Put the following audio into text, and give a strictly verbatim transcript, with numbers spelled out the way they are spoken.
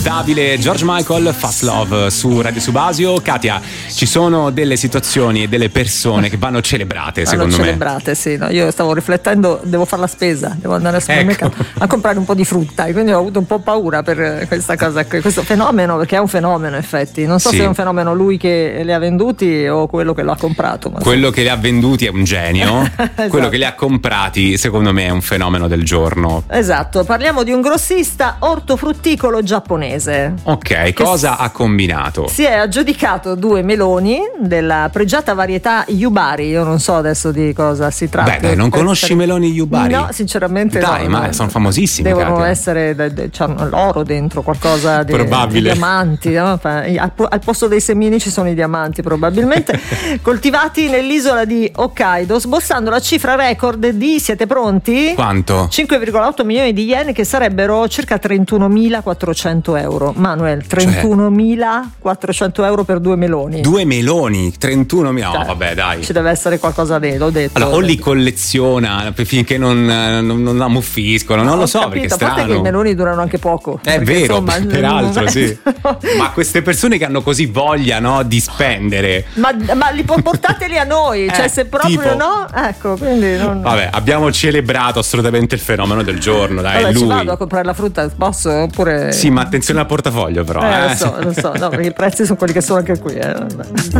Stabile George Michael, Fast Love su Radio Subasio. Katia, ci sono delle situazioni e delle persone che vanno celebrate, vanno secondo celebrate, me. Sì, no, io stavo riflettendo, devo fare la spesa, devo andare al supermercato ecco. a comprare un po' di frutta e quindi ho avuto un po' paura per questa cosa, questo fenomeno, perché è un fenomeno, in effetti. Non so sì. se è un fenomeno lui che li ha venduti o quello che lo ha comprato. Ma quello sì. che li ha venduti è un genio, esatto. Quello che li ha comprati, secondo me, è un fenomeno del giorno. Esatto, parliamo di un grossista ortofrutticolo giapponese. Ok, cosa ha combinato? Si è aggiudicato due meloni della pregiata varietà Yubari. Io non so adesso di cosa si tratta. Beh, dai, non conosci i meloni Yubari? No, sinceramente dai, no. ma no, sono famosissimi. Devono Katia. essere, de, de, c'hanno l'oro dentro, qualcosa di, probabile. di diamanti. No? Al, al posto dei semini ci sono i diamanti, probabilmente. Coltivati nell'isola di Hokkaido, sbossando la cifra record di, siete pronti? Quanto? cinque virgola otto milioni di yen, che sarebbero circa trentunomilaquattrocento euro. Manuel, trentunomilaquattrocento euro per due meloni. Due meloni, trentunomila. No, vabbè, dai. Ci deve essere qualcosa di, l'ho detto. Allora, o li colleziona finché non, non, non ammuffiscono, non no, lo so, capito, perché è a parte strano. che i meloni durano anche poco. È perché, vero, insomma, peraltro, non... sì. Ma queste persone che hanno così voglia, no, di spendere. Ma, ma li portateli a noi, eh, cioè se proprio tipo... no, ecco, quindi non... Vabbè, abbiamo celebrato assolutamente il fenomeno del giorno, dai. Vabbè, lui. ci vado a comprare la frutta, posso? Oppure... Sì, ma attenzione al portafoglio, però. Eh, eh. lo so, lo so, no, perché i prezzi sono quelli che sono anche qui. Eh.